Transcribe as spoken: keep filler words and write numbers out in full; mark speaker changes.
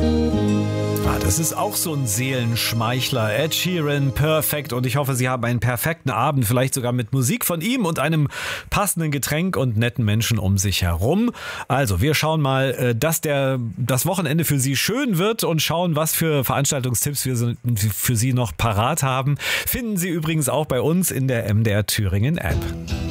Speaker 1: Ah, das ist auch so ein Seelenschmeichler. Ed Sheeran, Perfect. Und ich hoffe, Sie haben einen perfekten Abend, vielleicht sogar mit Musik von ihm und einem passenden Getränk und netten Menschen um sich herum. Also, wir schauen mal, dass der, das Wochenende für Sie schön wird und schauen, was für Veranstaltungstipps wir für Sie noch parat haben. Finden Sie übrigens auch bei uns in der M D R Thüringen App.